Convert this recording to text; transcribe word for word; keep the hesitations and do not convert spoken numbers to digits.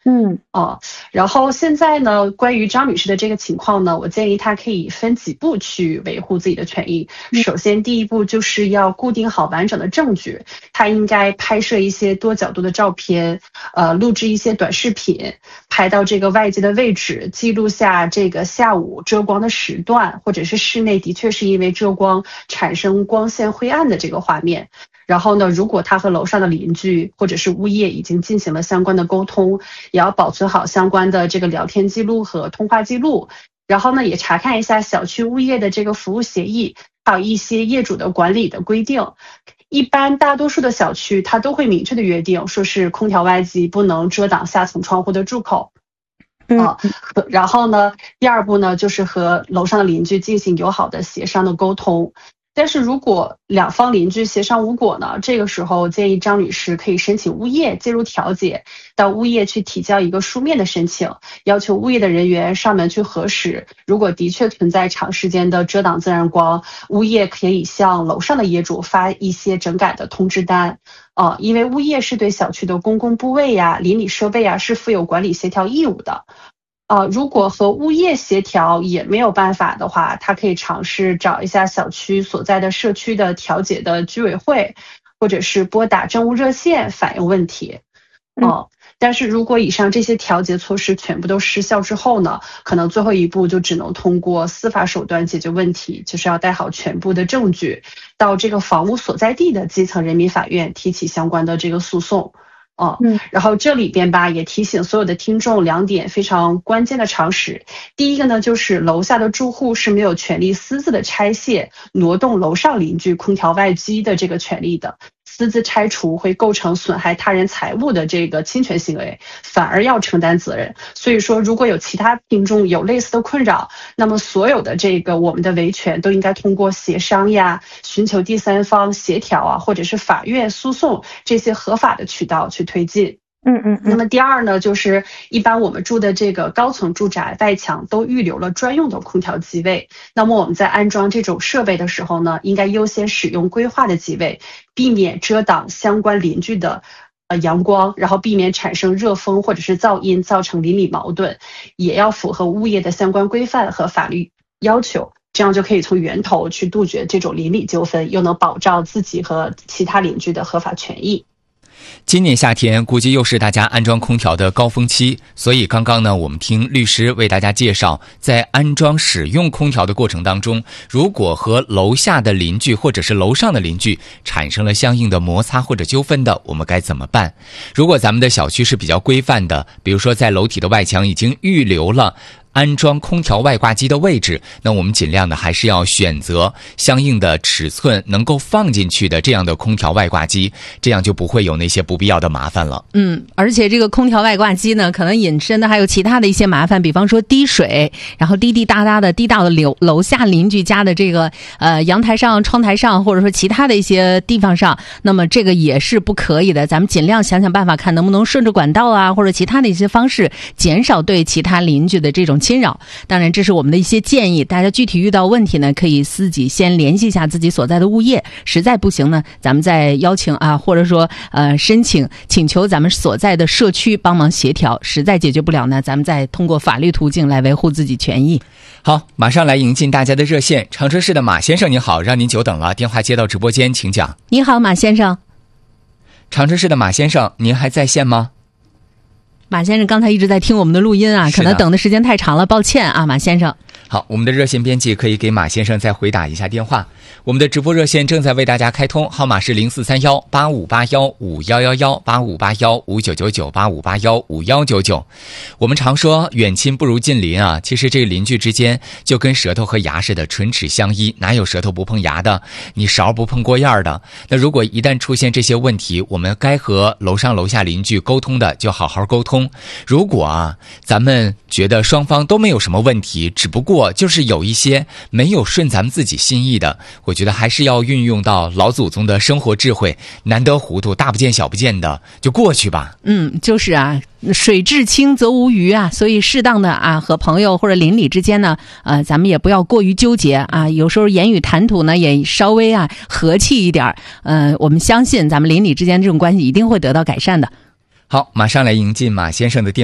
嗯哦，然后现在呢，关于张女士的这个情况呢，我建议她可以分几步去维护自己的权益。首先，第一步就是要固定好完整的证据，她应该拍摄一些多角度的照片，呃，录制一些短视频，拍到这个外界的位置，记录下这个下午遮光的时段，或者是室内的确是因为遮光产生光线灰暗的这个画面。然后呢，如果他和楼上的邻居或者是物业已经进行了相关的沟通，也要保存好相关的这个聊天记录和通话记录。然后呢，也查看一下小区物业的这个服务协议，还有一些业主的管理的规定。一般大多数的小区它都会明确的约定，说是空调外机不能遮挡下层窗户的入口。啊，然后呢，第二步呢，就是和楼上的邻居进行友好的协商的沟通。但是如果两方邻居协商无果呢，这个时候建议张女士可以申请物业介入调解，到物业去提交一个书面的申请，要求物业的人员上门去核实。如果的确存在长时间的遮挡自然光，物业可以向楼上的业主发一些整改的通知单。啊，因为物业是对小区的公共部位呀、邻里设备啊是负有管理协调义务的。呃，如果和物业协调也没有办法的话，他可以尝试找一下小区所在的社区的调解的居委会，或者是拨打政务热线反映问题。嗯、呃，但是如果以上这些调节措施全部都失效之后呢，可能最后一步就只能通过司法手段解决问题，就是要带好全部的证据，到这个房屋所在地的基层人民法院提起相关的这个诉讼。哦，嗯，然后这里边吧，也提醒所有的听众两点非常关键的常识。第一个呢，就是楼下的住户是没有权利私自的拆卸、挪动楼上邻居空调外机的这个权利的。私自拆除会构成损害他人财物的这个侵权行为，反而要承担责任。所以说，如果有其他听众有类似的困扰，那么所有的这个我们的维权都应该通过协商呀、寻求第三方协调啊，或者是法院诉讼这些合法的渠道去推进。 嗯嗯， 那么第二呢，就是一般我们住的这个高层住宅外墙都预留了专用的空调机位，那么我们在安装这种设备的时候呢，应该优先使用规划的机位，避免遮挡相关邻居的呃阳光，然后避免产生热风或者是噪音，造成邻里矛盾，也要符合物业的相关规范和法律要求。这样就可以从源头去杜绝这种邻里纠纷，又能保障自己和其他邻居的合法权益。 今年夏天估计又是大家安装空调的高峰期，所以刚刚呢，我们听律师为大家介绍，在安装使用空调的过程当中，如果和楼下的邻居或者是楼上的邻居产生了相应的摩擦或者纠纷的，我们该怎么办？如果咱们的小区是比较规范的，比如说在楼体的外墙已经预留了安装空调外挂机的位置，那我们尽量的还是要选择相应的尺寸能够放进去的这样的空调外挂机，这样就不会有那些不必要的麻烦了。 嗯，而且这个空调外挂机呢，可能引申的还有其他的一些麻烦，比方说滴水，然后滴滴答答的滴到了楼楼下邻居家的这个呃阳台上、窗台上，或者说其他的一些地方上，那么这个也是不可以的。咱们尽量想想办法，看能不能顺着管道啊，或者其他的一些方式，减少对其他邻居的这种侵扰。当然这是我们的一些建议，大家具体遇到问题呢，可以自己先联系一下自己所在的物业，实在不行呢，咱们再邀请啊，或者说呃申请请求咱们所在的社区帮忙协调，实在解决不了呢，咱们再通过法律途径来维护自己权益。 好，马上来迎进大家的热线。长春市的马先生您好，让您久等了，电话接到直播间，请讲。 你好，马先生。 长春市的马先生，您还在线吗？ 马先生刚才一直在听我们的录音啊，可能等的时间太长了，抱歉啊，马先生。 好，我们的热线编辑可以给马先生再回打一下电话。我们的直播热线正在为大家开通，号码是零四三幺八五八幺五幺幺幺八五八幺五九九九八五八幺五幺九九。我们常说远亲不如近邻啊，其实这个邻居之间就跟舌头和牙似的，唇齿相依，哪有舌头不碰牙的？你勺不碰锅沿的？那如果一旦出现这些问题，我们该和楼上楼下邻居沟通的就好好沟通。如果啊，咱们觉得双方都没有什么问题，只不过就是有一些没有顺咱们自己心意的，我觉得还是要运用到老祖宗的生活智慧，难得糊涂，大不见小不见的，就过去吧。 嗯，就是啊，水至清则无鱼啊，所以适当的啊，和朋友或者邻里之间呢，呃，咱们也不要过于纠结啊，有时候言语谈吐呢也稍微啊和气一点，呃，我们相信咱们邻里之间这种关系一定会得到改善的。 好，马上来迎进马先生的电话。